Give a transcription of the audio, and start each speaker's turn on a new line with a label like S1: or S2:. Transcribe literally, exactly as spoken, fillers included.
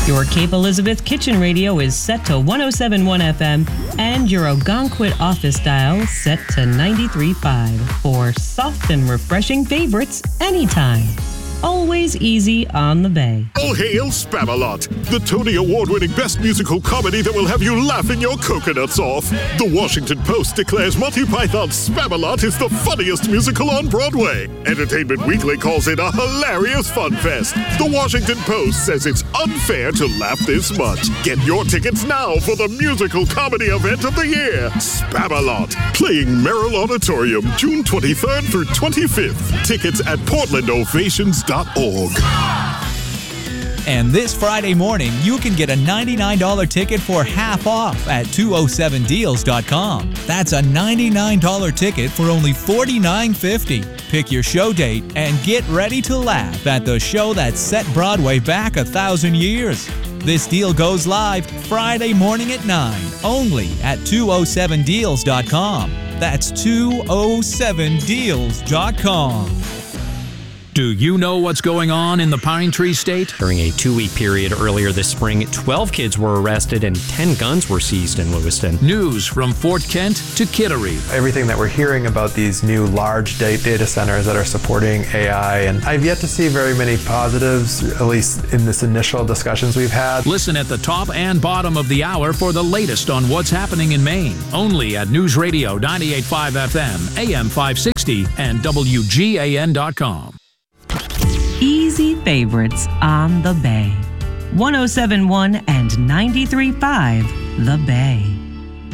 S1: Your Cape Elizabeth kitchen radio is set to one oh seven point one F M and your Ogunquit office dial set to ninety-three point five for soft and refreshing favorites anytime. Always easy on the bay.
S2: All hail Spamalot, the Tony Award-winning best musical comedy that will have you laughing your coconuts off. The Washington Post declares Monty Python's Spamalot is the funniest musical on Broadway. Entertainment Weekly calls it a hilarious fun fest. The Washington Post says it's unfair to laugh this much. Get your tickets now for the musical comedy event of the year, Spamalot, playing Merrill Auditorium June twenty-third through twenty-fifth. Tickets at portland ovations dot org.
S3: And this Friday morning, you can get a ninety-nine dollars ticket for half off at two oh seven deals dot com. That's a ninety-nine dollars ticket for only forty-nine fifty. Pick your show date and get ready to laugh at the show that set Broadway back a thousand years. This deal goes live Friday morning at nine, only at two oh seven deals dot com. That's two oh seven deals dot com.
S4: Do you know what's going on in the Pine Tree State?
S5: During a two-week period earlier this spring, twelve kids were arrested and ten guns were seized in Lewiston.
S4: News from Fort Kent to Kittery.
S6: Everything that we're hearing about these new large data centers that are supporting A I, and I've yet to see very many positives, at least in this initial discussions we've had.
S4: Listen at the top and bottom of the hour for the latest on what's happening in Maine. Only at News Radio ninety-eight point five F M, A M five sixty, and W G A N dot com.
S1: Easy favorites on the Bay. one oh seven point one and ninety-three point five The Bay.